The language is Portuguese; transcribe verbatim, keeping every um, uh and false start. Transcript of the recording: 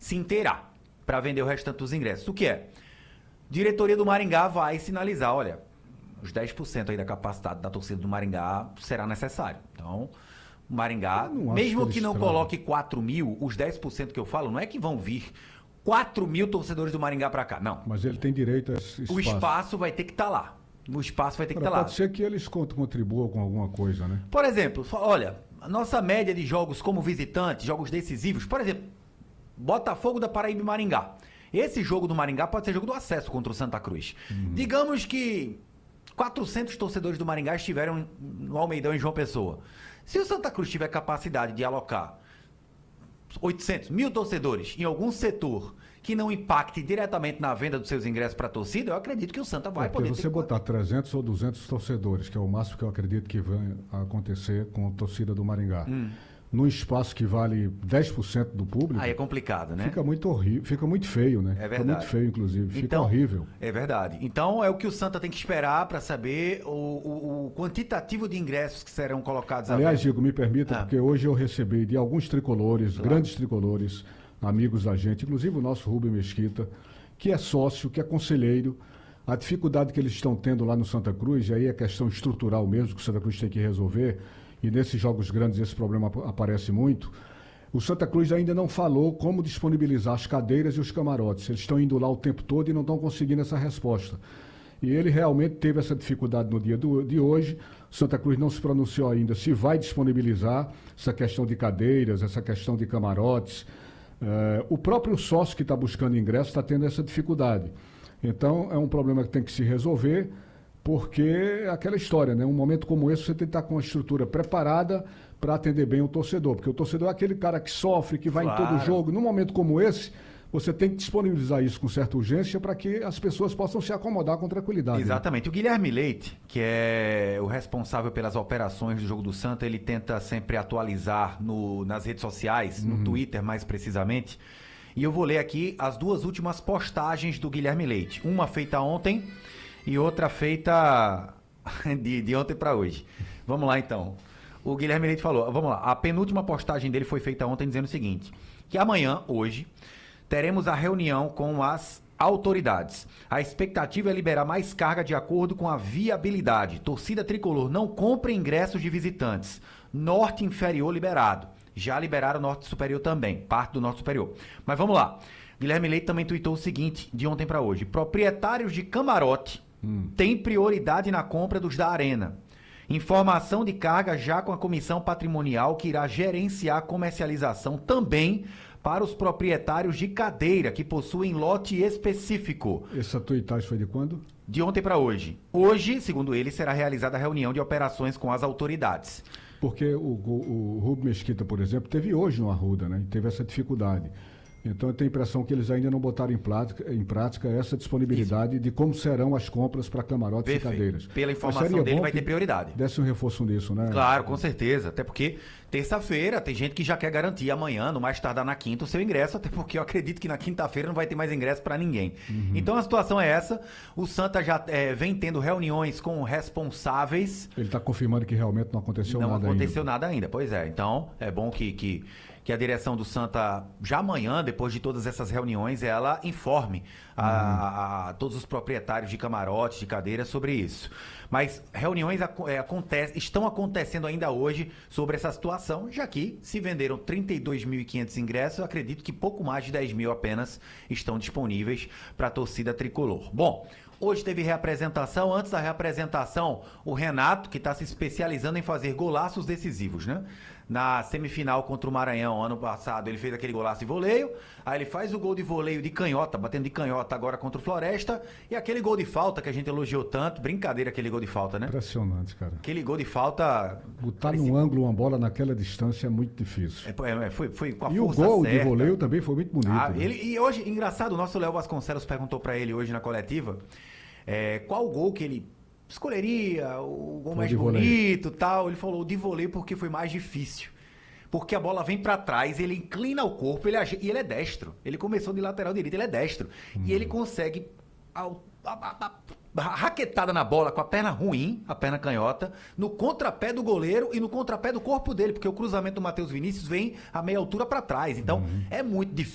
se inteirar para vender o restante dos ingressos. O que é? Diretoria do Maringá vai sinalizar, olha, os dez por cento aí da capacidade da torcida do Maringá será necessário. Então, o Maringá, mesmo que, que não travam. Coloque quatro mil, os dez por cento que eu falo, não é que vão vir quatro mil torcedores do Maringá para cá, não. Mas ele tem direito a esse espaço. O espaço vai ter que estar tá lá. O espaço vai ter que estar tá lá. Pode ser que eles contribuam com alguma coisa, né? Por exemplo, olha, a nossa média de jogos como visitante, jogos decisivos, por exemplo, Botafogo da Paraíba e Maringá. Esse jogo do Maringá pode ser jogo do acesso contra o Santa Cruz. Uhum. Digamos que quatrocentos torcedores do Maringá estiveram no Almeidão em João Pessoa. Se o Santa Cruz tiver capacidade de alocar oitocentos, mil torcedores em algum setor que não impacte diretamente na venda dos seus ingressos para a torcida, eu acredito que o Santa vai é, poder... Se você botar trezentos ou duzentos torcedores, que é o máximo que eu acredito que vai acontecer com a torcida do Maringá, hum. num espaço que vale dez por cento do público... Aí é complicado, né? Fica muito horrível, fica muito feio, né? É verdade. Fica muito feio, inclusive, fica então, horrível. É verdade. Então é o que o Santa tem que esperar para saber o, o, o quantitativo de ingressos que serão colocados. Aliás, Diego, me permita, ah. porque hoje eu recebi de alguns tricolores, claro. grandes tricolores, amigos da gente, inclusive o nosso Rubem Mesquita, que é sócio, que é conselheiro, a dificuldade que eles estão tendo lá no Santa Cruz, e aí é questão estrutural mesmo, que o Santa Cruz tem que resolver, e nesses jogos grandes esse problema aparece muito. O Santa Cruz ainda não falou como disponibilizar as cadeiras e os camarotes. Eles estão indo lá o tempo todo e não estão conseguindo essa resposta. E ele realmente teve essa dificuldade no dia do, de hoje. O Santa Cruz não se pronunciou ainda se vai disponibilizar essa questão de cadeiras, essa questão de camarotes. Uh, o próprio sócio que está buscando ingresso está tendo essa dificuldade. Então, é um problema que tem que se resolver, porque é aquela história, né? Um momento como esse, você tem que estar com a estrutura preparada para atender bem o torcedor, porque o torcedor é aquele cara que sofre, que vai claro. Em todo jogo. Num momento como esse, você tem que disponibilizar isso com certa urgência para que as pessoas possam se acomodar com tranquilidade. Exatamente. Né? O Guilherme Leite, que é o responsável pelas operações do jogo do Santa, ele tenta sempre atualizar no, nas redes sociais, no uhum. Twitter mais precisamente. E eu vou ler aqui as duas últimas postagens do Guilherme Leite. Uma feita ontem e outra feita de, de ontem para hoje. Vamos lá então. O Guilherme Leite falou, vamos lá, a penúltima postagem dele foi feita ontem dizendo o seguinte, que amanhã, hoje, teremos a reunião com as autoridades. A expectativa é liberar mais carga de acordo com a viabilidade. Torcida tricolor, não compre ingressos de visitantes. Norte inferior liberado. Já liberaram o norte superior também, parte do norte superior. Mas vamos lá. Guilherme Leite também tuitou o seguinte, de ontem para hoje. Proprietários de camarote hum. têm prioridade na compra dos da arena. Informação de carga já com a comissão patrimonial que irá gerenciar a comercialização também para os proprietários de cadeira que possuem lote específico. Essa tuitagem foi de quando? De ontem para hoje. Hoje, segundo ele, será realizada a reunião de operações com as autoridades. Porque o, o, o Rubem Mesquita, por exemplo, teve hoje no Arruda, né? E teve essa dificuldade. Então, eu tenho a impressão que eles ainda não botaram em prática, em prática essa disponibilidade Isso. de como serão as compras para camarotes Perfeito. E cadeiras. Pela informação dele, vai ter prioridade. Desse um reforço nisso, né? Claro, com certeza. Até porque terça-feira tem gente que já quer garantir amanhã, no mais tardar na quinta, o seu ingresso, até porque eu acredito que na quinta-feira não vai ter mais ingresso para ninguém. Uhum. Então, a situação é essa. O Santa já é, vem tendo reuniões com responsáveis. Ele está confirmando que realmente não aconteceu não nada ainda. Não aconteceu nada ainda, pois é. Então, é bom que... que que a direção do Santa, já amanhã, depois de todas essas reuniões, ela informe a, a, a todos os proprietários de camarotes, de cadeiras sobre isso. Mas reuniões é, acontece, estão acontecendo ainda hoje sobre essa situação, já que se venderam trinta e dois mil e quinhentos ingressos, eu acredito que pouco mais de dez mil apenas estão disponíveis para a torcida tricolor. Bom, hoje teve reapresentação. Antes da reapresentação, o Renato, que está se especializando em fazer golaços decisivos, né? Na semifinal contra o Maranhão, ano passado, ele fez aquele golaço de voleio, aí ele faz o gol de voleio de canhota, batendo de canhota agora contra o Floresta, e aquele gol de falta que a gente elogiou tanto, brincadeira aquele gol de falta, né? Impressionante, cara. Aquele gol de falta... Botar parecia... num ângulo uma bola naquela distância é muito difícil. É, foi, foi com a e força o gol certa. De voleio também foi muito bonito. Ah, né? ele, e hoje, engraçado, o nosso Léo Vasconcelos perguntou pra ele hoje na coletiva, é, qual gol que ele escolheria, o gol foi mais bonito e tal. Ele falou de voleio porque foi mais difícil. Porque a bola vem pra trás, ele inclina o corpo, ele, e ele é destro. Ele começou de lateral direito, ele é destro. Hum. E ele consegue a, a, a, a raquetada na bola com a perna ruim, a perna canhota, no contrapé do goleiro e no contrapé do corpo dele, porque o cruzamento do Matheus Vinícius vem a meia altura pra trás. Então, hum. é muito difícil.